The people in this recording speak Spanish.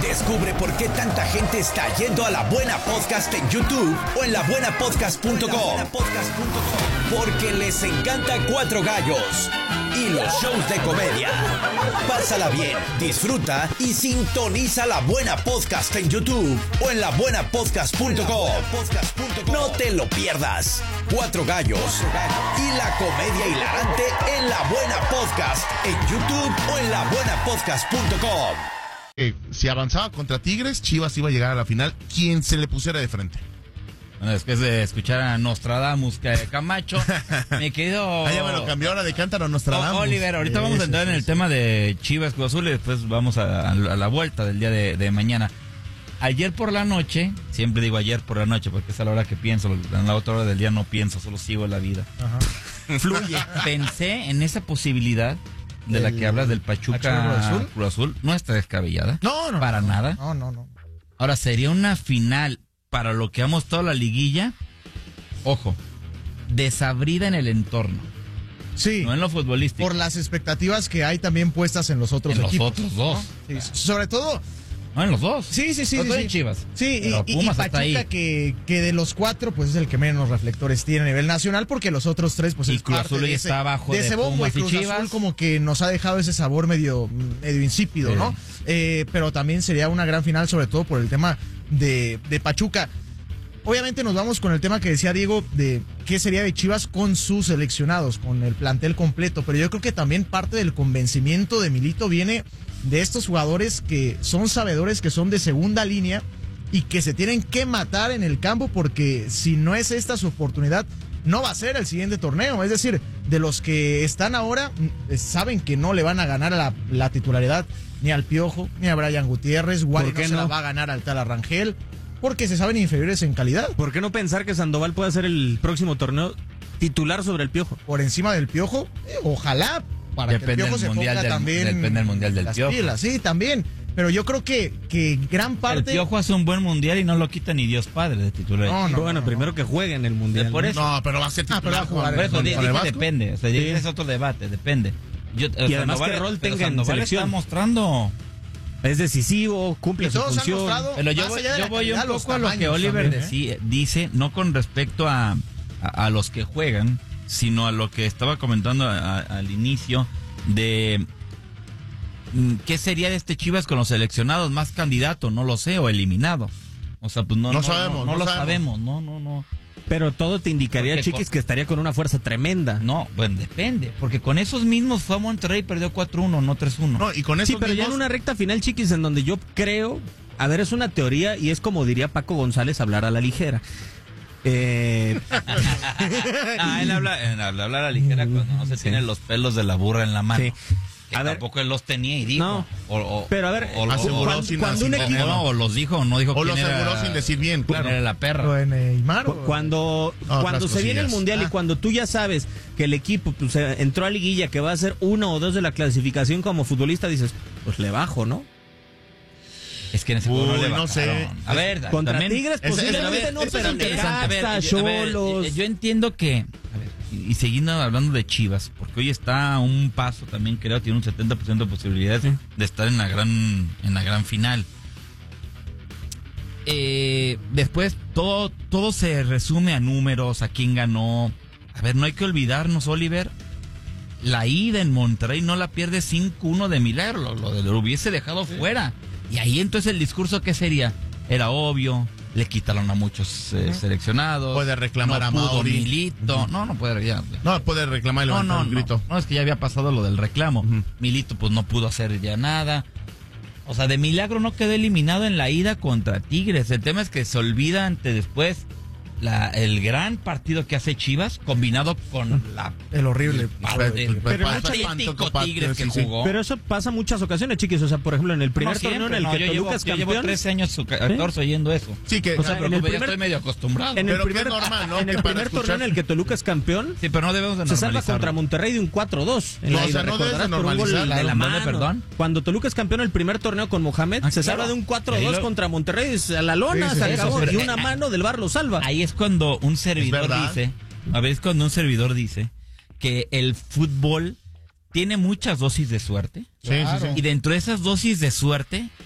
Descubre por qué tanta gente está yendo a La Buena Podcast en YouTube o en labuenapodcast.com. Porque les encanta Cuatro Gallos y los shows de comedia. Pásala bien, disfruta y sintoniza La Buena Podcast en YouTube o en labuenapodcast.com. No te lo pierdas. Cuatro Gallos y la comedia hilarante en La Buena Podcast en YouTube o en labuenapodcast.com. Si avanzaba contra Tigres, Chivas iba a llegar a la final, quien se le pusiera de frente. Bueno, después de escuchar a Nostradamus Camacho, mi querido... Ya me lo cambió ahora de cántaro a Nostradamus. Oliver, ahorita vamos a entrar en el tema de Chivas Cruz Azul y después vamos a la vuelta del día de mañana. Ayer por la noche, siempre digo ayer por la noche porque es a la hora que pienso, en la otra hora del día no pienso, solo sigo la vida. Ajá. Fluye. Pensé en esa posibilidad de la que hablas del Pachuca Cruz Azul. No está descabellada. No. Para nada. No. Ahora, sería una final para lo que hemos toda la liguilla. Ojo, desabrida en el entorno. Sí. No en lo futbolístico. Por las expectativas que hay también puestas en los otros equipos. En los otros dos. ¿No? Sí, sobre todo... No, en los dos. Sí. Los dos en Chivas. Sí, y Pumas Pachuca que de los cuatro, pues es el que menos reflectores tiene a nivel nacional, porque los otros tres, pues y es Cruz parte Azul de está abajo de ese bombo. Pumas Y Cruz Chivas. Azul como que nos ha dejado ese sabor medio insípido, ¿no? Pero también sería una gran final, sobre todo por el tema de Pachuca. Obviamente nos vamos con el tema que decía Diego de qué sería de Chivas con sus seleccionados, con el plantel completo, pero yo creo que también parte del convencimiento de Milito viene de estos jugadores que son sabedores, que son de segunda línea y que se tienen que matar en el campo, porque si no es esta su oportunidad, no va a ser el siguiente torneo. Es decir, de los que están ahora, saben que no le van a ganar la titularidad ni al Piojo, ni a Brian Gutiérrez. Wally no se la va a ganar al Tala Rangel, porque se saben inferiores en calidad. ¿Por qué no pensar que Sandoval pueda ser el próximo torneo titular sobre el Piojo? Por encima del Piojo, ojalá, para depende que el Piojo se ponga también depende del Mundial del las Piojo. pilas. Sí, también. Pero yo creo que gran parte... El Piojo hace un buen Mundial y no lo quita ni Dios Padre de titular. No, primero que juegue en el Mundial. Por eso. No, pero va a ser titular. pero va a jugar Por eso con el Vasco. depende. O sea, es otro debate, depende. Y además qué rol tenga en selección. Está mostrando... Es decisivo, cumple su función. Pero yo voy un poco a lo que Oliver dice, no con respecto a los que juegan, sino a lo que estaba comentando al inicio de qué sería de este Chivas con los seleccionados, más candidato, no lo sé, o eliminado. O sea, pues no lo sabemos, no. Pero todo te indicaría, porque Chiquis, que estaría con una fuerza tremenda. No, bueno, depende, porque con esos mismos fue a Monterrey y perdió 4-1, no 3-1. No, y con esos pero ya en una recta final, Chiquis, en donde yo creo, a ver, es una teoría y es como diría Paco González, hablar a la ligera. Él habla a la ligera cuando no se tienen los pelos de la burra en la mano. Sí. A ver, tampoco él los tenía y dijo. No, pero a ver, cuando un equipo o los dijo o no dijo o quién los aseguró sin decir bien, claro. Era la perra. Cuando se viene el Mundial y cuando tú ya sabes que el equipo pues, entró a liguilla, que va a ser 1 o 2 de la clasificación como futbolista, dices, pues le bajo, ¿no? Es que en ese juego no le bajaron. sé. A ver, contra también, Tigres posiblemente no, pero Necaxa, Xolos. Yo entiendo que, a ver, y siguiendo hablando de Chivas, porque hoy está a un paso también, creo, tiene un 70% de posibilidades de estar en la gran final. Después todo se resume a números, a quién ganó. A ver, no hay que olvidarnos, Oliver, la ida en Monterrey no la pierde 5-1 de milagro, lo hubiese dejado fuera. Y ahí entonces el discurso, ¿qué sería? Era obvio, le quitaron a muchos seleccionados. Puede reclamar a Mauri. Mauri. Milito, no puede ya. No puede reclamar y levantar el grito. No, es que ya había pasado lo del reclamo. Milito pues no pudo hacer ya nada. O sea, de milagro no quedó eliminado en la ida contra Tigres. El tema es que se olvida ante después el gran partido que hace Chivas combinado con el horrible patético Tigres que jugó. Pero eso pasa muchas ocasiones, Chiquis. O sea, por ejemplo, en el primer torneo en el que Toluca es campeón. Yo llevo 13 años 14 oyendo eso. Sí, que o sea, en el primer, estoy medio acostumbrado. En el primer, normal, ¿no? En el primer torneo en el que Toluca es campeón, sí, pero no debemos de se salva contra Monterrey de un 4-2 en la ida. Recordarás por un gol de la mano. Perdón. Cuando Toluca es campeón el primer torneo con Mohamed, se salva de un 4-2 contra Monterrey, a la lona, se acabó, y una mano del VAR lo salva. Ahí es cuando un servidor dice que el fútbol tiene muchas dosis de suerte. Sí. Y dentro de esas dosis de suerte